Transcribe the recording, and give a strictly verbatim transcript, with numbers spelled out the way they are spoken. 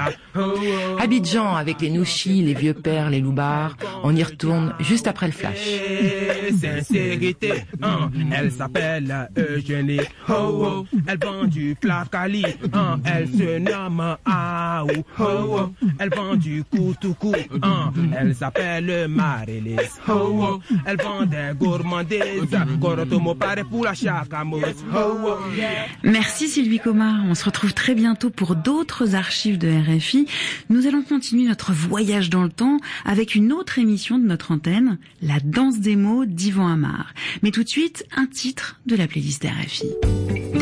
Abidjan avec les nouchis, les vieux pères, les loupards. On y retourne juste après le flash. Sincérité, hein, elle s'appelle Eugénie. Oh, oh, elle vend du flacali. Hein, elle se nomme Aou. Oh, oh, elle vend du koutoukou. Hein, elle s'appelle Marie-Lise. Oh, oh, elle vend des gourmandises. Corotomo paraît pour la chacamos. Oh, oh, yeah. Merci Sylvie Comard. On se retrouve très bientôt pour d'autres archives de R F I. Nous allons continuer notre voyage dans le temps avec une autre émission de notre antenne, La danse des mots d'Yvan Amar. Mais tout de suite, un titre de la playlist R F I.